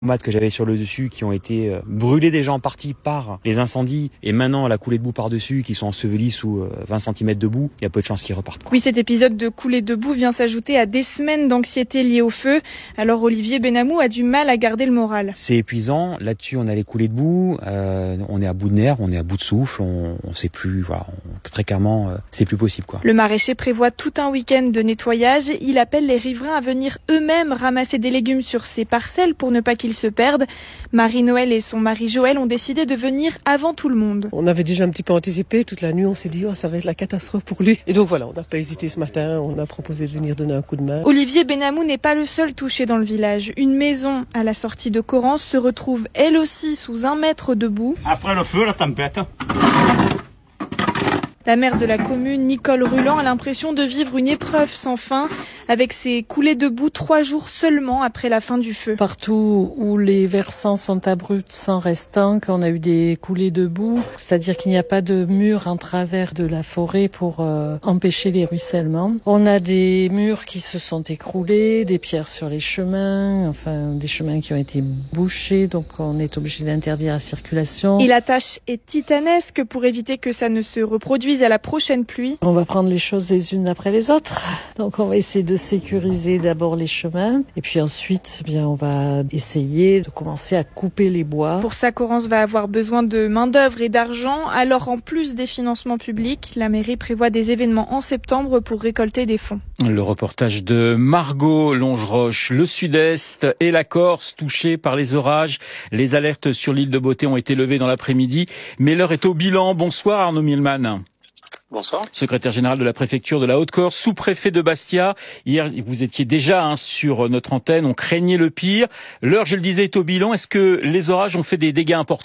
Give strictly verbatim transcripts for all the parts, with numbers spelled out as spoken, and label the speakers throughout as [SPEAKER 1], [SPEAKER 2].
[SPEAKER 1] Tomates que j'avais sur le dessus qui ont été brûlées déjà en partie par les incendies et maintenant la coulée de boue par-dessus qui sont ensevelies sous vingt centimètres de boue, il y a peu de chances qu'ils repartent.
[SPEAKER 2] Oui, cet épisode de coulée de boue vient s'ajouter à des semaines d'anxiété liée au feu. Alors Olivier Benamou a du mal à garder le moral.
[SPEAKER 1] C'est épuisant, là-dessus on a les coulées de boue, euh, on est à bout de nerfs, on est à bout de souffle, on, on sait plus, voilà, on, très clairement euh, c'est plus possible quoi.
[SPEAKER 2] Le maraîcher prévoit tout un week-end de nettoyage. Il appelle les riverains à venir eux-mêmes ramasser des légumes sur ses parcelles pour ne pas qu'ils se perdent. Marie-Noël et son mari Joël ont décidé de venir avant tout le monde.
[SPEAKER 3] On avait déjà un petit peu anticipé, toute la nuit on s'est dit oh, ça va être la catastrophe pour lui. Et donc voilà, on n'a pas hésité ce matin, on a proposé de venir donner un coup de main.
[SPEAKER 2] Olivier Benamou n'est pas le seul touché dans le village. Une maison à la sortie de Corrence se retrouve elle aussi sous un mètre de boue.
[SPEAKER 4] Après le feu, la tempête.
[SPEAKER 2] La maire de la commune, Nicole Ruland, a l'impression de vivre une épreuve sans fin avec ces coulées de boue trois jours seulement après la fin du feu.
[SPEAKER 5] Partout où les versants sont abrupts sans restant, quand on a eu des coulées de boue, c'est-à-dire qu'il n'y a pas de mur en travers de la forêt pour euh, empêcher les ruissellements. On a des murs qui se sont écroulés, des pierres sur les chemins, enfin des chemins qui ont été bouchés, donc on est obligé d'interdire la circulation.
[SPEAKER 2] Et la tâche est titanesque pour éviter que ça ne se reproduise à la prochaine pluie.
[SPEAKER 5] On va prendre les choses les unes après les autres. Donc on va essayer de sécuriser d'abord les chemins et puis ensuite eh bien on va essayer de commencer à couper les bois.
[SPEAKER 2] Pour ça, Corrence va avoir besoin de main-d'œuvre et d'argent. Alors en plus des financements publics, la mairie prévoit des événements en septembre pour récolter des fonds.
[SPEAKER 6] Le reportage de Margot Longeroche. Le sud-est et la Corse touchés par les orages. Les alertes sur l'île de Beauté ont été levées dans l'après-midi, mais l'heure est au bilan. Bonsoir Arnaud Mielman.
[SPEAKER 7] Bonsoir.
[SPEAKER 6] Secrétaire général de la préfecture de la Haute-Corse, sous-préfet de Bastia. Hier, vous étiez déjà hein, sur notre antenne, on craignait le pire. L'heure, je le disais, est au bilan. Est-ce que les orages ont fait des dégâts importants ?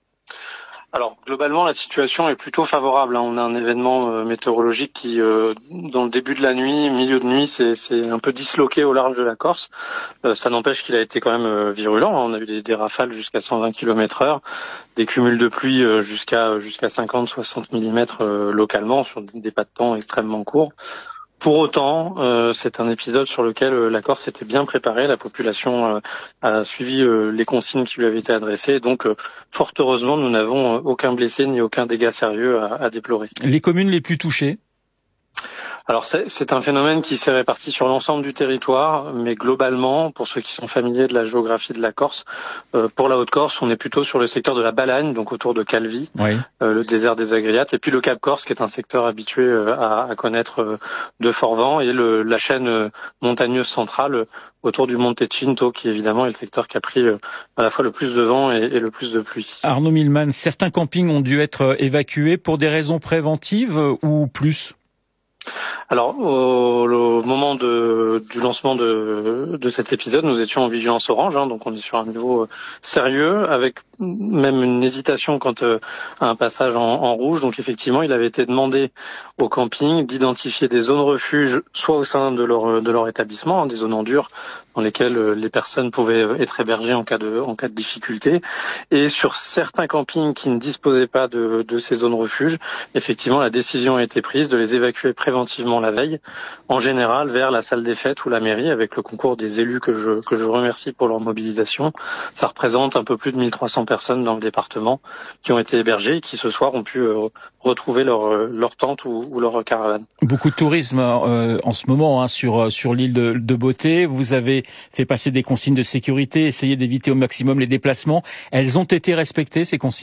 [SPEAKER 7] Alors globalement la situation est plutôt favorable. On a un événement euh, météorologique qui, euh, dans le début de la nuit, milieu de nuit, c'est, c'est un peu disloqué au large de la Corse. Euh, ça n'empêche qu'il a été quand même euh, virulent. On a eu des, des rafales jusqu'à cent vingt kilomètres heure, des cumuls de pluie euh, jusqu'à jusqu'à cinquante à soixante millimètres euh, localement sur des pas de temps extrêmement courts. Pour autant, euh, c'est un épisode sur lequel euh, la Corse était bien préparée. La population euh, a suivi euh, les consignes qui lui avaient été adressées. Donc, euh, fort heureusement, nous n'avons euh, aucun blessé ni aucun dégât sérieux à, à déplorer.
[SPEAKER 6] Les communes les plus touchées ?
[SPEAKER 7] Alors c'est, c'est un phénomène qui s'est réparti sur l'ensemble du territoire, mais globalement, pour ceux qui sont familiers de la géographie de la Corse, euh, pour la Haute-Corse, on est plutôt sur le secteur de la Balagne, donc autour de Calvi,
[SPEAKER 6] oui.
[SPEAKER 7] euh, le désert des Agriates, et puis le Cap Corse, qui est un secteur habitué euh, à, à connaître euh, de fort vent, et le, la chaîne euh, montagneuse centrale euh, autour du Monte Cinto, qui évidemment est le secteur qui a pris euh, à la fois le plus de vent et, et le plus de pluie.
[SPEAKER 6] Arnaud Mielman, certains campings ont dû être évacués pour des raisons préventives euh, ou plus ?
[SPEAKER 7] Alors, au, au moment de, du lancement de, de cet épisode, nous étions en vigilance orange, hein, donc on est sur un niveau sérieux, avec même une hésitation quant à un passage en, en rouge. Donc effectivement, il avait été demandé au camping d'identifier des zones refuge, soit au sein de leur, de leur établissement, hein, des zones en dur, dans lesquelles les personnes pouvaient être hébergées en cas de, en cas de difficulté. Et sur certains campings qui ne disposaient pas de, de ces zones refuge, effectivement, la décision a été prise de les évacuer préventivement la veille, en général vers la salle des fêtes ou la mairie, avec le concours des élus que je, que je remercie pour leur mobilisation. Ça représente un peu plus de mille trois cents personnes dans le département qui ont été hébergées et qui ce soir ont pu euh, retrouver leur, leur tente ou, ou leur caravane.
[SPEAKER 6] Beaucoup de tourisme euh, en ce moment hein, sur, sur l'île de, de Beauté. Vous avez fait passer des consignes de sécurité, essayé d'éviter au maximum les déplacements. Elles ont été respectées, ces consignes ?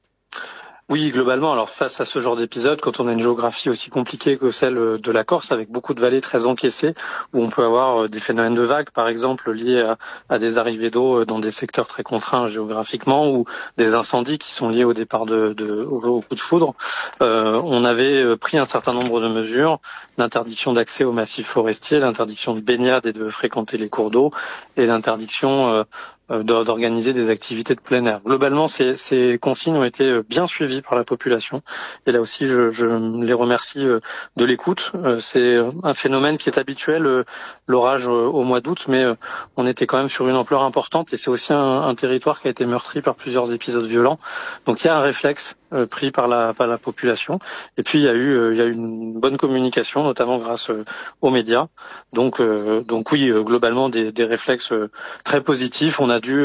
[SPEAKER 7] Oui, globalement, alors face à ce genre d'épisode, quand on a une géographie aussi compliquée que celle de la Corse, avec beaucoup de vallées très encaissées, où on peut avoir des phénomènes de vagues, par exemple, liés à, à des arrivées d'eau dans des secteurs très contraints géographiquement, ou des incendies qui sont liés au départ de, de au, au coup de foudre, euh, on avait pris un certain nombre de mesures, l'interdiction d'accès au massif forestier, l'interdiction de baignade et de fréquenter les cours d'eau, et l'interdiction euh, d'organiser des activités de plein air. Globalement, ces, ces consignes ont été bien suivies par la population. Et là aussi, je, je les remercie de l'écoute. C'est un phénomène qui est habituel, l'orage au mois d'août, mais on était quand même sur une ampleur importante et c'est aussi un, un territoire qui a été meurtri par plusieurs épisodes violents. Donc il y a un réflexe pris par la, par la population. Et puis il y a eu, il y a eu une bonne communication, notamment grâce aux médias. Donc, donc oui, globalement des, des réflexes très positifs. On a a dû